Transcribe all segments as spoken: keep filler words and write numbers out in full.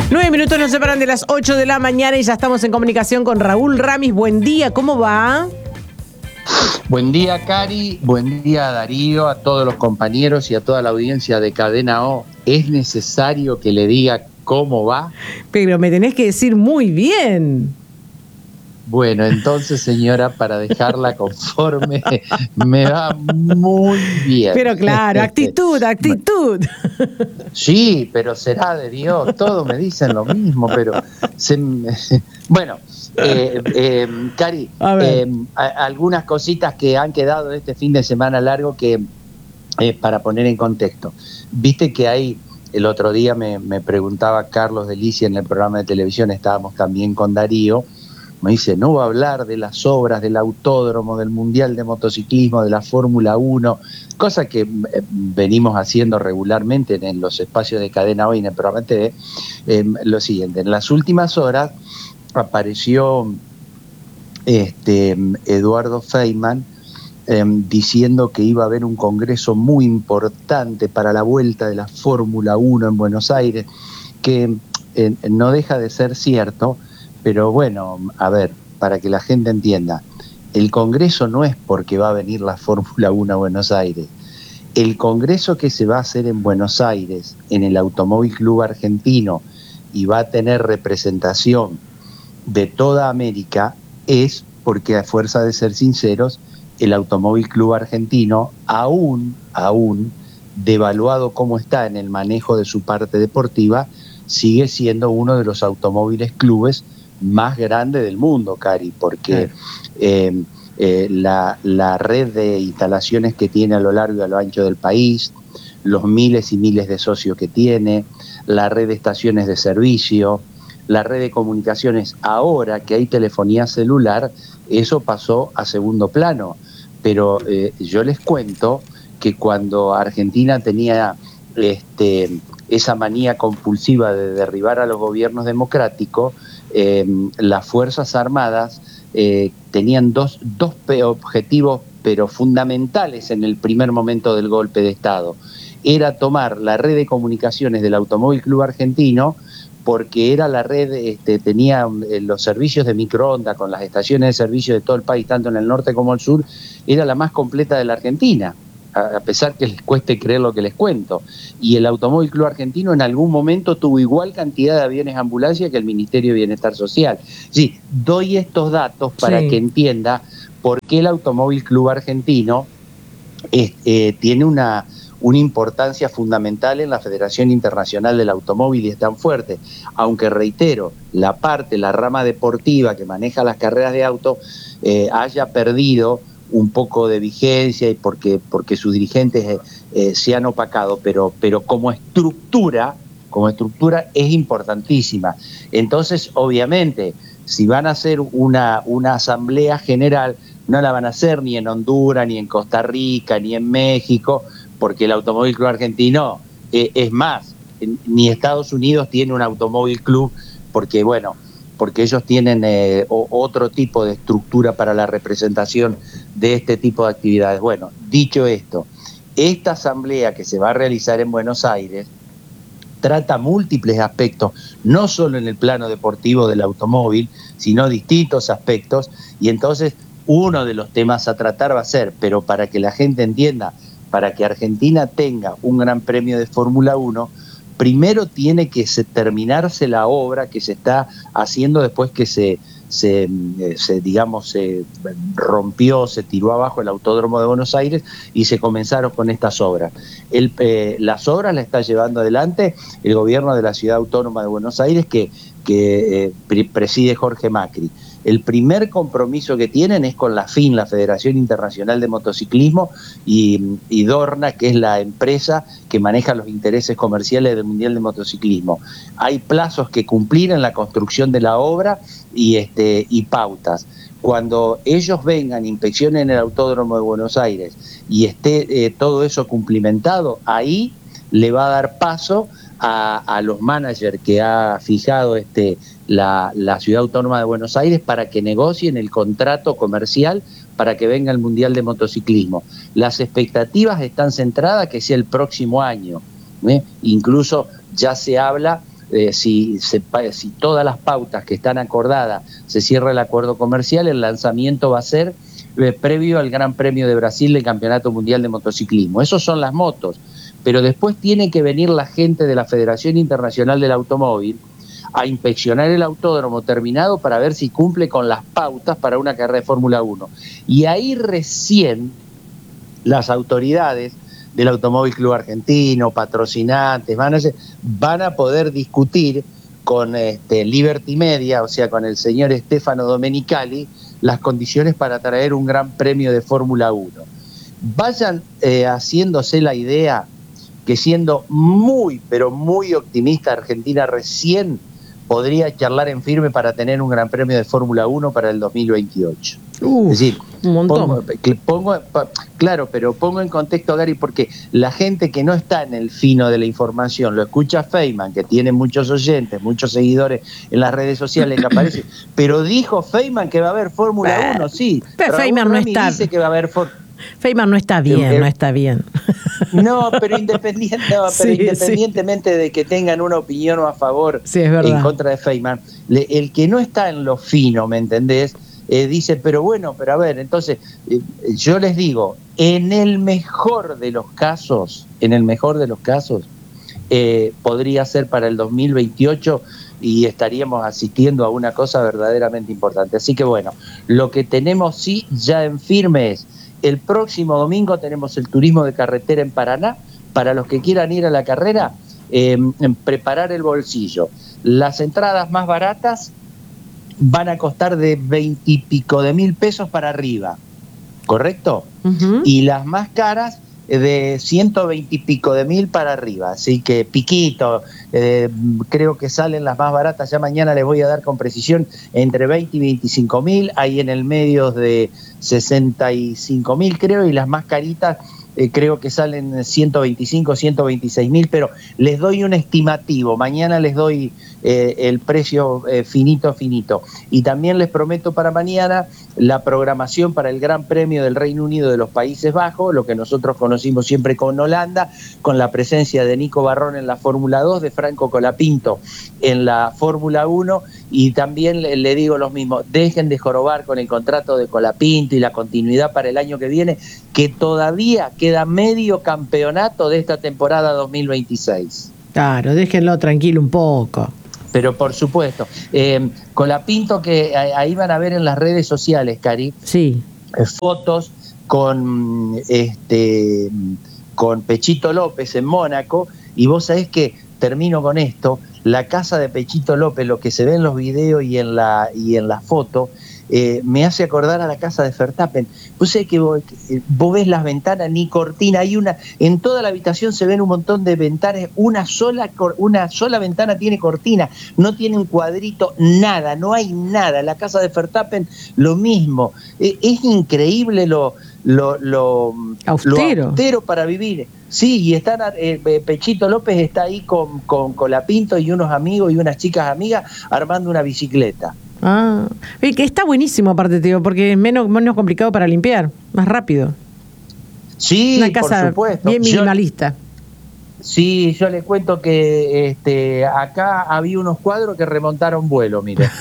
Nueve minutos nos separan de las ocho de la mañana y ya estamos en comunicación con Raúl Ramis. Buen día, ¿cómo va? Buen día, Cari. Buen día, Darío, a todos los compañeros y a toda la audiencia de Cadena O. ¿Es necesario que le diga cómo va? Pero me tenés que decir muy bien. Bueno, entonces, señora, para dejarla conforme, me va muy bien. Pero claro, actitud, actitud. Sí, pero será de Dios, todos me dicen lo mismo, pero... Se, bueno, eh, eh, Cari, eh, a, algunas cositas que han quedado de este fin de semana largo que, eh, para poner en contexto. Viste que hay, el otro día me, me preguntaba Carlos Delicia en el programa de televisión, estábamos también con Darío, me dice, no va a hablar de las obras del autódromo, del Mundial de Motociclismo, de la Fórmula uno, cosa que eh, venimos haciendo regularmente en los espacios de Cadena Hoy, en el programa de T V. Eh, lo siguiente, en las últimas horas apareció este, Eduardo Feynman eh, diciendo que iba a haber un congreso muy importante para la vuelta de la Fórmula uno en Buenos Aires, que eh, no deja de ser cierto. Pero bueno, a ver, para que la gente entienda, el Congreso no es porque va a venir la Fórmula uno a Buenos Aires. El Congreso que se va a hacer en Buenos Aires, en el Automóvil Club Argentino, y va a tener representación de toda América, es porque, a fuerza de ser sinceros, el Automóvil Club Argentino, aún, aún, devaluado como está en el manejo de su parte deportiva, sigue siendo uno de los automóviles clubes más grande del mundo, Cari, porque eh, eh, la, la red de instalaciones que tiene a lo largo y a lo ancho del país, los miles y miles de socios que tiene, la red de estaciones de servicio, la red de comunicaciones, ahora que hay telefonía celular, eso pasó a segundo plano. Pero eh, yo les cuento que cuando Argentina tenía este, esa manía compulsiva de derribar a los gobiernos democráticos, Eh, las Fuerzas Armadas eh, tenían dos, dos objetivos pero fundamentales en el primer momento del golpe de Estado. Era tomar la red de comunicaciones del Automóvil Club Argentino, porque era la red, este, tenía eh, los servicios de microondas con las estaciones de servicio de todo el país, tanto en el norte como el sur, era la más completa de la Argentina, a pesar que les cueste creer lo que les cuento. Y el Automóvil Club Argentino en algún momento tuvo igual cantidad de aviones ambulancia que el Ministerio de Bienestar Social. Sí, doy estos datos para sí. que entienda por qué el Automóvil Club Argentino es, eh, tiene una, una importancia fundamental en la Federación Internacional del Automóvil y es tan fuerte. Aunque reitero, la parte, la rama deportiva que maneja las carreras de auto eh, haya perdido un poco de vigencia y porque, porque sus dirigentes eh, eh, se han opacado, pero, pero como estructura, como estructura es importantísima. Entonces, obviamente, si van a hacer una, una asamblea general, no la van a hacer ni en Honduras, ni en Costa Rica, ni en México, porque el Automóvil Club Argentino, eh, es más, ni Estados Unidos tiene un Automóvil Club, porque bueno, porque ellos tienen eh, otro tipo de estructura para la representación de este tipo de actividades. Bueno, dicho esto, esta asamblea que se va a realizar en Buenos Aires trata múltiples aspectos, no solo en el plano deportivo del automóvil, sino distintos aspectos, y entonces uno de los temas a tratar va a ser, pero para que la gente entienda, para que Argentina tenga un gran premio de Fórmula uno, primero tiene que se, terminarse la obra que se está haciendo después que se, se, se, digamos, se rompió, se tiró abajo el Autódromo de Buenos Aires y se comenzaron con estas obras. El, eh, las obras las está llevando adelante el gobierno de la Ciudad Autónoma de Buenos Aires que, que eh, preside Jorge Macri. El primer compromiso que tienen es con la FIN, la Federación Internacional de Motociclismo, y, y Dorna, que es la empresa que maneja los intereses comerciales del Mundial de Motociclismo. Hay plazos que cumplir en la construcción de la obra y, este, y pautas. Cuando ellos vengan, inspeccionen el Autódromo de Buenos Aires y esté eh, todo eso cumplimentado, ahí le va a dar paso a, a los managers que ha fijado este, la, la Ciudad Autónoma de Buenos Aires para que negocien el contrato comercial para que venga el Mundial de Motociclismo. Las expectativas están centradas que sea el próximo año, ¿eh? Incluso ya se habla eh, si, se, si todas las pautas que están acordadas se cierra el acuerdo comercial, el lanzamiento va a ser eh, previo al Gran Premio de Brasil del Campeonato Mundial de Motociclismo. Esos son las motos, pero después tiene que venir la gente de la Federación Internacional del Automóvil a inspeccionar el autódromo terminado para ver si cumple con las pautas para una carrera de Fórmula uno. Y ahí recién las autoridades del Automóvil Club Argentino, patrocinantes, managers, van a poder discutir con este, Liberty Media, o sea, con el señor Stefano Domenicali, las condiciones para traer un gran premio de Fórmula uno. Vayan eh, haciéndose la idea que, siendo muy, pero muy optimista, Argentina recién podría charlar en firme para tener un gran premio de Fórmula uno para el dos mil veintiocho. Uh, es decir, un montón. Pongo, pongo, claro, pero pongo en contexto a Gary, porque la gente que no está en el fino de la información lo escucha Feynman, que tiene muchos oyentes, muchos seguidores en las redes sociales que aparece, pero dijo Feynman que va a haber Fórmula uno, sí. Pero Feynman no está. Dice que va a haber Fórmula Feynman no está bien, eh, no está bien. No, pero, independiente, no, pero sí, independientemente sí. de que tengan una opinión a favor sí, en contra de Feynman, le, el que no está en lo fino, ¿me entendés? Eh, dice, pero bueno, pero a ver, entonces, eh, yo les digo, en el mejor de los casos, en el mejor de los casos, eh, podría ser para el dos mil veintiocho y estaríamos asistiendo a una cosa verdaderamente importante. Así que bueno, lo que tenemos sí ya en firme es, el próximo domingo tenemos el turismo de carretera en Paraná. Para los que quieran ir a la carrera, eh, preparar el bolsillo. Las entradas más baratas van a costar de veintipico de mil pesos para arriba, ¿correcto? Uh-huh. Y las más caras de ciento veinte y pico de mil para arriba, así que piquito, eh, creo que salen las más baratas, ya mañana les voy a dar con precisión, entre veinte y veinticinco mil, hay en el medio de sesenta y cinco mil creo, y las más caritas eh, creo que salen ciento veinticinco, ciento veintiséis mil, pero les doy un estimativo, mañana les doy eh, el precio eh, finito, finito, y también les prometo para mañana la programación para el Gran Premio del Reino Unido de los Países Bajos, lo que nosotros conocimos siempre con Holanda, con la presencia de Nico Barrón en la Fórmula dos, de Franco Colapinto en la Fórmula uno, y también le, le digo lo mismo, dejen de jorobar con el contrato de Colapinto y la continuidad para el año que viene, que todavía queda medio campeonato de esta temporada dos mil veintiséis. Claro, déjenlo tranquilo un poco. Pero por supuesto, eh, Colapinto, que ahí van a ver en las redes sociales, Cari, sí. eh, fotos con este con Pechito López en Mónaco, y vos sabés que, termino con esto, la casa de Pechito López, lo que se ve en los videos y en la y en la foto, eh, me hace acordar a la casa de Verstappen. Vos sabés que vos, vos ves las ventanas, ni cortina, hay una, en toda la habitación se ven un montón de ventanas, una sola, una sola ventana tiene cortina, no tiene un cuadrito, nada, no hay nada. La casa de Verstappen, lo mismo. Eh, es increíble lo, lo, lo, austero. lo austero para vivir. Sí, y están, eh, Pechito López está ahí con, con Colapinto y unos amigos y unas chicas amigas armando una bicicleta. Ah, que está buenísimo aparte, tío, porque es menos, menos complicado para limpiar, más rápido. Sí, una casa por supuesto. Bien minimalista. Yo, sí, yo les cuento que este, acá había unos cuadros que remontaron vuelo, mire.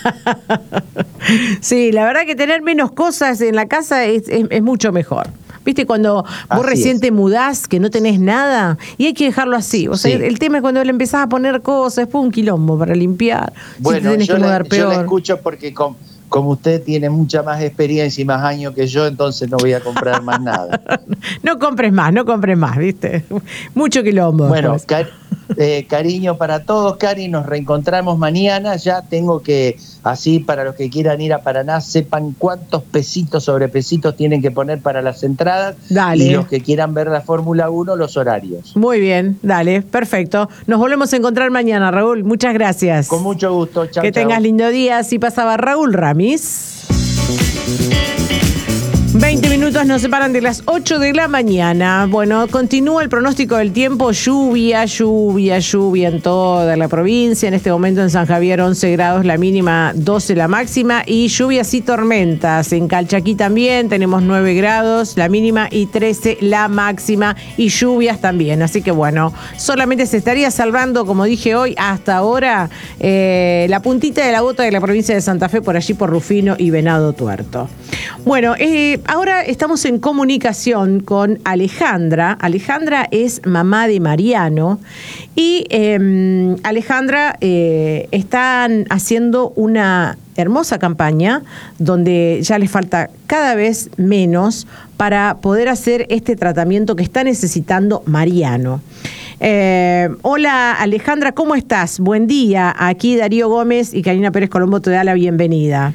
Sí, la verdad que tener menos cosas en la casa es, es, es mucho mejor. ¿Viste? Cuando vos así recién es. te mudás, que no tenés nada, y hay que dejarlo así. O sea, sí. el, el tema es cuando le empezás a poner cosas, después un quilombo para limpiar. Bueno, si te tenés yo, que le, mudar peor. yo le escucho porque con, como usted tiene mucha más experiencia y más años que yo, entonces no voy a comprar más nada. No compres más, no compres más, ¿viste? Mucho quilombo. Bueno, car eh, cariño para todos, Cari, nos reencontramos mañana. Ya tengo que, así para los que quieran ir a Paraná, sepan cuántos pesitos sobre pesitos tienen que poner para las entradas. Dale. Y los que quieran ver la Fórmula uno, los horarios. Muy bien, dale, perfecto. Nos volvemos a encontrar mañana, Raúl. Muchas gracias. Con mucho gusto. Chau, que chau. tengas lindo día. Así pasaba Raúl Ramis. veinte minutos nos separan de las ocho de la mañana. Bueno, continúa el pronóstico del tiempo. Lluvia, lluvia, lluvia en toda la provincia. En este momento en San Javier once grados la mínima, doce la máxima. Y lluvias y tormentas. En Calchaquí también tenemos nueve grados la mínima y trece la máxima. Y lluvias también. Así que bueno, solamente se estaría salvando, como dije hoy, hasta ahora, eh, la puntita de la bota de la provincia de Santa Fe, por allí por Rufino y Venado Tuerto. Bueno, eh, ahora estamos en comunicación con Alejandra. Alejandra es mamá de Mariano y eh, Alejandra eh, están haciendo una hermosa campaña donde ya les falta cada vez menos para poder hacer este tratamiento que está necesitando Mariano. Eh, hola Alejandra, ¿cómo estás? Buen día. Aquí Darío Gómez y Karina Pérez Colombo te da la bienvenida.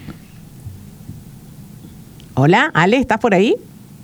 Hola, Ale, ¿estás por ahí?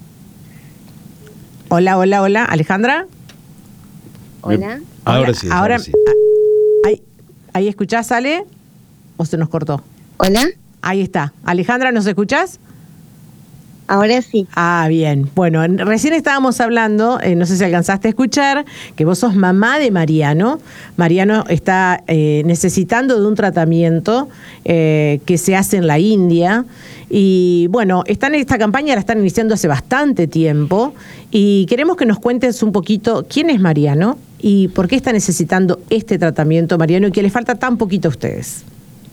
Hola, hola, hola, Alejandra. Hola. Ahora hola. sí. Ahora, ahora sí. Ahí, ¿ahí escuchás, Ale? ¿O se nos cortó? Hola. Ahí está. Alejandra, ¿nos escuchás? Ahora sí. Ah, bien. Bueno, recién estábamos hablando, eh, no sé si alcanzaste a escuchar, que vos sos mamá de Mariano. Mariano está eh, necesitando de un tratamiento eh, que se hace en la India. Y bueno, están en esta campaña, la están iniciando hace bastante tiempo. Y queremos que nos cuentes un poquito quién es Mariano y por qué está necesitando este tratamiento, Mariano, y que le falta tan poquito a ustedes.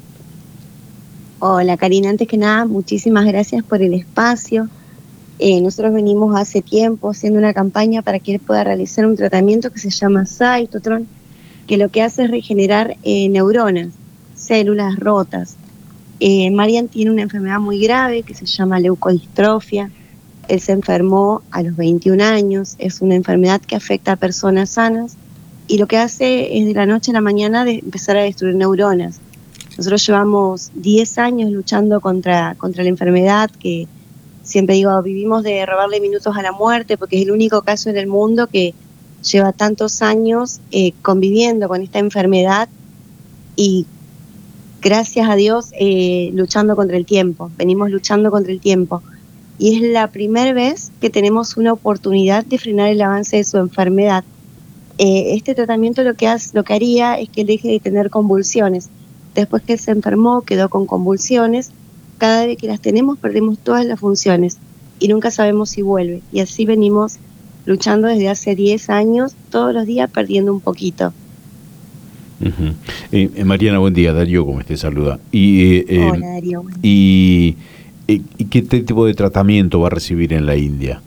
Hola Karina, antes que nada, muchísimas gracias por el espacio. Eh, nosotros venimos hace tiempo haciendo una campaña para que él pueda realizar un tratamiento que se llama Cytotron, que lo que hace es regenerar eh, neuronas, células rotas. Eh, Marian tiene una enfermedad muy grave que se llama leucodistrofia. Él se enfermó a los veintiún años, es una enfermedad que afecta a personas sanas y lo que hace es de la noche a la mañana de empezar a destruir neuronas. Nosotros llevamos diez años luchando contra, contra la enfermedad, que siempre digo, vivimos de robarle minutos a la muerte, porque es el único caso en el mundo que lleva tantos años eh, conviviendo con esta enfermedad y gracias a Dios eh, luchando contra el tiempo. Venimos luchando contra el tiempo. Y es la primera vez que tenemos una oportunidad de frenar el avance de su enfermedad. Eh, este tratamiento lo que, hace, lo que haría es que él deje de tener convulsiones. Después que él se enfermó, quedó con convulsiones. Cada vez que las tenemos, perdemos todas las funciones y nunca sabemos si vuelve. Y así venimos luchando desde hace diez años, todos los días perdiendo un poquito. Uh-huh. eh, Mariana, buen día. Darío Gómez te saluda. Y, eh, Hola, Darío. Y, eh, ¿Y qué tipo de tratamiento va a recibir en la India?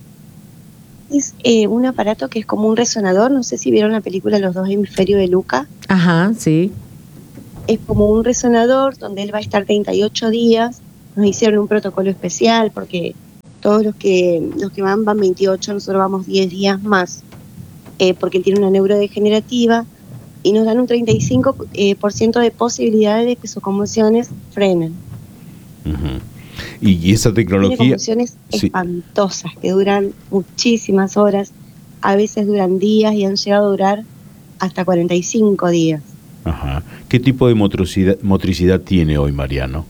Es eh, un aparato que es como un resonador. No sé si vieron la película Los dos hemisferios de Luca. Ajá, sí. Es como un resonador donde él va a estar treinta y ocho días. Nos hicieron un protocolo especial porque todos los que los que van van veintiocho, nosotros vamos diez días más, eh, porque él tiene una neurodegenerativa y nos dan un treinta y cinco por ciento eh, por ciento de posibilidades de que sus convulsiones frenen. Uh-huh. Y, y esa tecnología... Tiene convulsiones sí. espantosas que duran muchísimas horas, a veces duran días y han llegado a durar hasta cuarenta y cinco días. Ajá. ¿Qué tipo de motricidad, motricidad tiene hoy Mariano?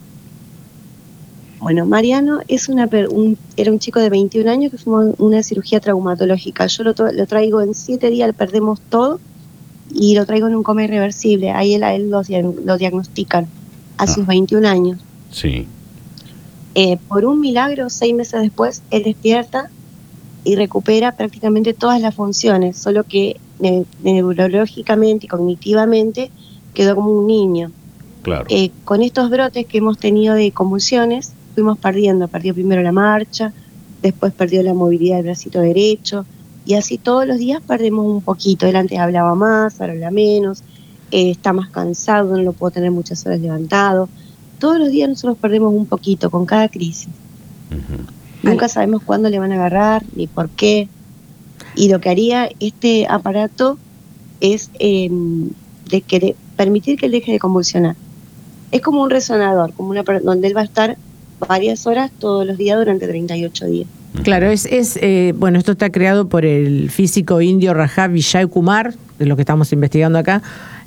Bueno, Mariano es una un, era un chico de veintiún años que fue una cirugía traumatológica. Yo lo, lo traigo en siete días, perdemos todo, y lo traigo en un coma irreversible. Ahí él, a él lo, lo diagnostican a ah. sus veintiún años. Sí. Eh, por un milagro, seis meses después, él despierta y recupera prácticamente todas las funciones, solo que ne- neurológicamente y cognitivamente quedó como un niño. Claro. Eh, con estos brotes que hemos tenido de convulsiones, fuimos perdiendo. Perdió primero la marcha, después perdió la movilidad del bracito derecho, y así todos los días perdemos un poquito. Él antes hablaba más, ahora habla menos, eh, está más cansado, no lo puedo tener muchas horas levantado. Todos los días nosotros perdemos un poquito con cada crisis. Uh-huh. Nunca sabemos cuándo le van a agarrar, ni por qué. Y lo que haría este aparato es eh, de querer, permitir que él deje de convulsionar. Es como un resonador, como una donde él va a estar varias horas todos los días durante treinta y ocho días. Claro, es, es eh, bueno, esto está creado por el físico indio Raja Vijay Kumar, de lo que estamos investigando acá.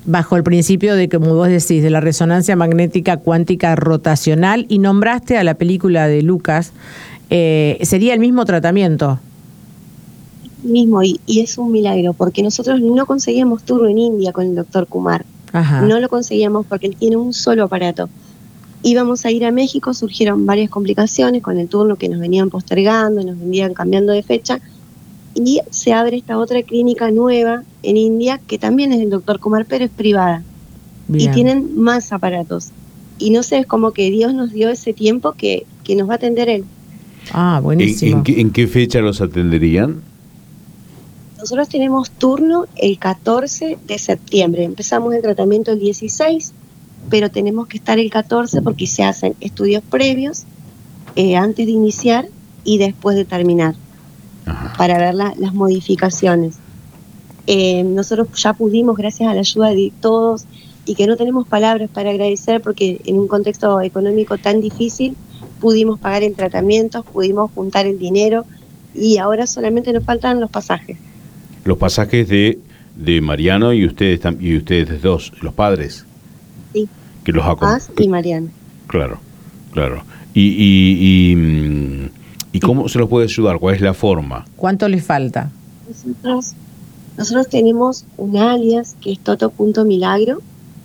bajo el principio de, como vos decís, de la resonancia magnética cuántica rotacional, y nombraste a la película de Lucas, eh, ¿sería el mismo tratamiento? Mismo, y, y es un milagro, porque nosotros no conseguíamos turno en India con el doctor Kumar. Ajá. No lo conseguíamos porque él tiene un solo aparato. Íbamos a ir a México, surgieron varias complicaciones con el turno que nos venían postergando, nos venían cambiando de fecha, y se abre esta otra clínica nueva en India, que también es del doctor Kumar, pero es privada. Bien. Y tienen más aparatos. Y no sé, es como que Dios nos dio ese tiempo que, que nos va a atender él. Ah, buenísimo. ¿En, en, qué, ¿En qué fecha los atenderían? Nosotros tenemos turno el catorce de septiembre. Empezamos el tratamiento el dieciséis, pero tenemos que estar el catorce porque se hacen estudios previos eh, antes de iniciar y después de terminar. Ajá. Para ver la, las modificaciones. Eh, nosotros ya pudimos, gracias a la ayuda de todos, y que no tenemos palabras para agradecer porque en un contexto económico tan difícil pudimos pagar el tratamiento, pudimos juntar el dinero y ahora solamente nos faltan los pasajes. Los pasajes de, de Mariano y ustedes y ustedes dos, los padres. Sí. Que los acompañan. Paz y Mariano. Claro, claro. Y, y, y, ¿y cómo se los puede ayudar? ¿Cuál es la forma? ¿Cuánto les falta? Nosotros, nosotros tenemos un alias que es toto.milagro.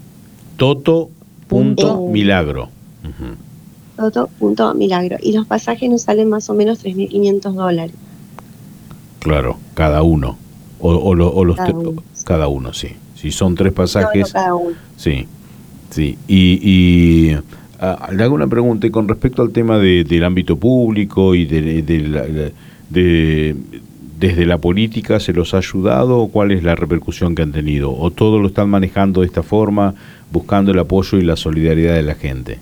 Toto.milagro. Uh-huh. Toto.milagro. Y los pasajes nos salen más o menos tres mil quinientos dólares. Claro, cada uno. O, o, lo, o los cada, te, uno. cada uno, sí. Si son tres pasajes. No, no, cada uno. Sí, sí. Y, y uh, le hago una pregunta con respecto al tema de, del ámbito público y de, de, de, de, desde la política, ¿se los ha ayudado o cuál es la repercusión que han tenido? ¿O todo lo están manejando de esta forma, buscando el apoyo y la solidaridad de la gente?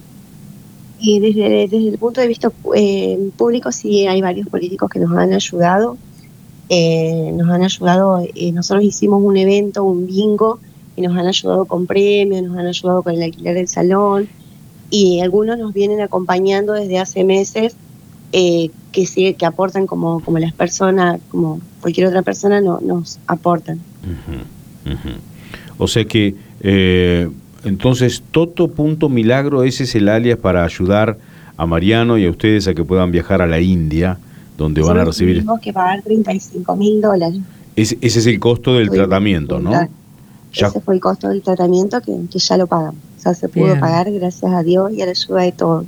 Y desde, desde el punto de vista eh, público sí hay varios políticos que nos han ayudado. Eh, nos han ayudado, eh, nosotros hicimos un evento, un bingo, y nos han ayudado con premios, nos han ayudado con el alquiler del salón, y algunos nos vienen acompañando desde hace meses, eh, que sí, que aportan como, como las personas, como cualquier otra persona no, nos aportan. Uh-huh, uh-huh. O sea que eh, entonces Toto.milagro, ese es el alias para ayudar a Mariano y a ustedes a que puedan viajar a la India, donde Nosotros van a recibir... Tenemos que pagar treinta y cinco mil dólares. Ese, ese es el costo del Tuvimos tratamiento, ¿no? Ya. Ese fue el costo del tratamiento que, que ya lo pagamos. O sea, se pudo Bien. pagar gracias a Dios y a la ayuda de todos.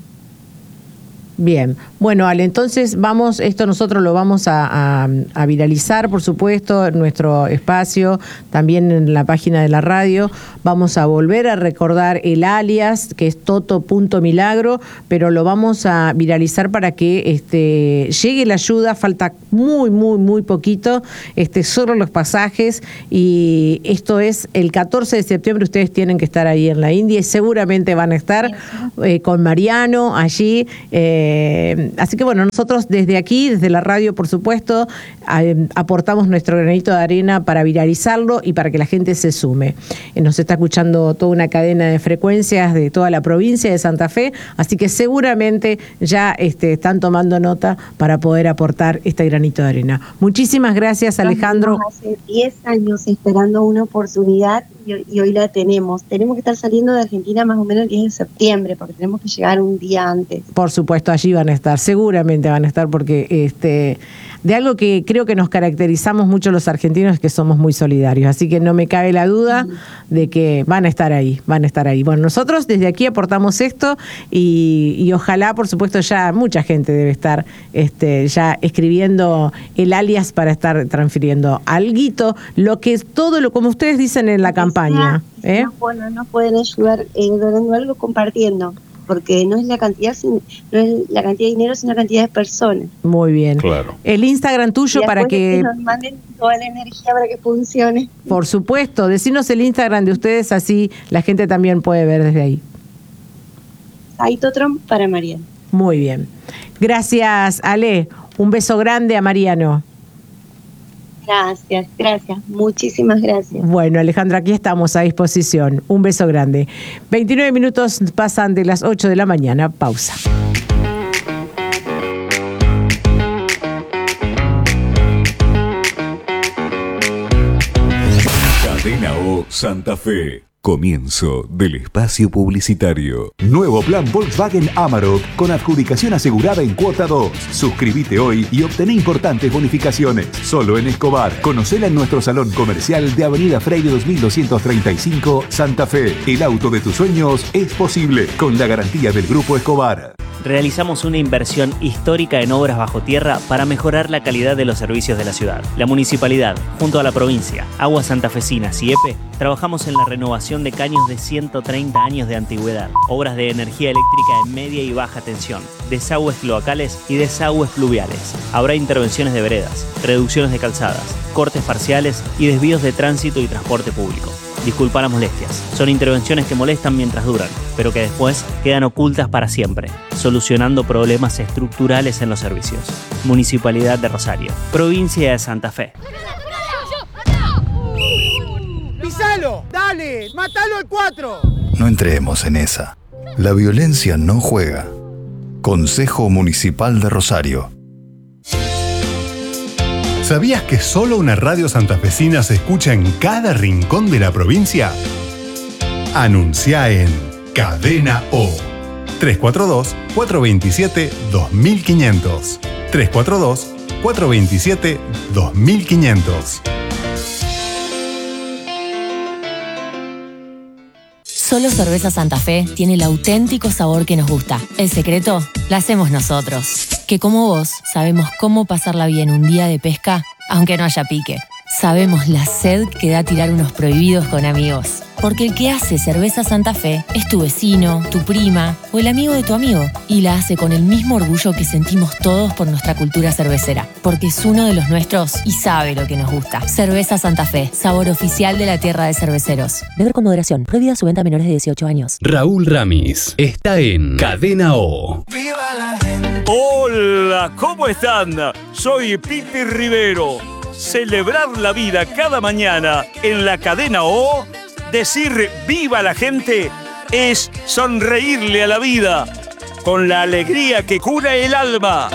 Bien, bueno, Ale, entonces vamos, esto nosotros lo vamos a, a, a viralizar, por supuesto, en nuestro espacio, también en la página de la radio. Vamos a volver a recordar el alias, que es toto.milagro, pero lo vamos a viralizar para que este, llegue la ayuda. Falta muy, muy, muy poquito, este, solo los pasajes, y esto es el catorce de septiembre. Ustedes tienen que estar ahí en la India y seguramente van a estar eh, con Mariano allí. Eh, Eh, así que bueno, nosotros desde aquí, desde la radio, por supuesto, eh, aportamos nuestro granito de arena para viralizarlo y para que la gente se sume. Eh, nos está escuchando toda una cadena de frecuencias de toda la provincia de Santa Fe, así que seguramente ya este, están tomando nota para poder aportar este granito de arena. Muchísimas gracias, Alejandro. Hace diez años esperando una oportunidad y, y hoy la tenemos. Tenemos que estar saliendo de Argentina más o menos el diez de septiembre, porque tenemos que llegar un día antes. Por supuesto, allí van a estar, seguramente van a estar, porque este de algo que creo que nos caracterizamos mucho los argentinos es que somos muy solidarios, así que no me cabe la duda de que van a estar ahí, van a estar ahí. Bueno, nosotros desde aquí aportamos esto y, y ojalá, por supuesto, ya mucha gente debe estar este, ya escribiendo el alias para estar transfiriendo alguito, lo que es todo lo, como ustedes dicen en la campaña. Sea, ¿eh? Bueno, nos pueden ayudar eh, donando algo, compartiendo, porque no es la cantidad no es la cantidad de dinero, sino la cantidad de personas. Muy bien. Claro. El Instagram tuyo para que... que nos manden toda la energía para que funcione. Por supuesto, decinos el Instagram de ustedes, así la gente también puede ver desde ahí. Saitotron para Mariano. Muy bien. Gracias, Ale. Un beso grande a Mariano. Gracias, gracias, muchísimas gracias. Bueno, Alejandra, aquí estamos a disposición. Un beso grande. veintinueve minutos pasan de las ocho de la mañana. Pausa. Cadena O Santa Fe. Comienzo del espacio publicitario. Nuevo plan Volkswagen Amarok con adjudicación asegurada en cuota dos. Suscríbete hoy y obtené importantes bonificaciones. Solo en Escobar. Conocela en nuestro salón comercial de Avenida Freire dos mil doscientos treinta y cinco, Santa Fe. El auto de tus sueños es posible con la garantía del Grupo Escobar. Realizamos una inversión histórica en obras bajo tierra para mejorar la calidad de los servicios de la ciudad. La municipalidad, junto a la provincia, Aguas Santafesinas y E P E, trabajamos en la renovación de caños de ciento treinta años de antigüedad, obras de energía eléctrica en media y baja tensión, desagües cloacales y desagües pluviales. Habrá intervenciones de veredas, reducciones de calzadas, cortes parciales y desvíos de tránsito y transporte público. Disculpa las molestias. Son intervenciones que molestan mientras duran, pero que después quedan ocultas para siempre, solucionando problemas estructurales en los servicios. Municipalidad de Rosario, Provincia de Santa Fe. ¡Pisalo! ¡Dale! ¡Mátalo al cuatro! No entremos en esa. La violencia no juega. Consejo Municipal de Rosario. ¿Sabías que solo una radio santafesina se escucha en cada rincón de la provincia? Anuncia en Cadena O. tres cuatro dos, cuatro dos siete, dos mil quinientos. tres cuatro dos, cuatro dos siete, dos mil quinientos. Solo Cerveza Santa Fe tiene el auténtico sabor que nos gusta. El secreto lo hacemos nosotros, que como vos sabemos cómo pasarla bien un día de pesca, aunque no haya pique. Sabemos la sed que da tirar unos prohibidos con amigos. Porque el que hace Cerveza Santa Fe es tu vecino, tu prima o el amigo de tu amigo. Y la hace con el mismo orgullo que sentimos todos por nuestra cultura cervecera. Porque es uno de los nuestros y sabe lo que nos gusta. Cerveza Santa Fe, sabor oficial de la tierra de cerveceros. Beber con moderación. Prohibida su venta a menores de dieciocho años. Raúl Ramis está en Cadena O. ¡Viva la gente! Hola, ¿cómo están? Soy Pipi Rivero. Celebrar la vida cada mañana en la Cadena O, decir viva la gente, es sonreírle a la vida con la alegría que cura el alma.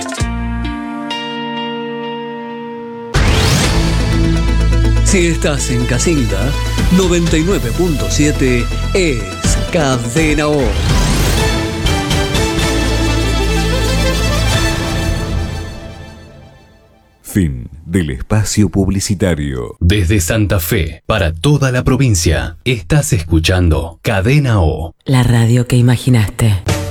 Si estás en casita, noventa y nueve punto siete es Cadena O. Fin del espacio publicitario. Desde Santa Fe, para toda la provincia, estás escuchando Cadena O. La radio que imaginaste.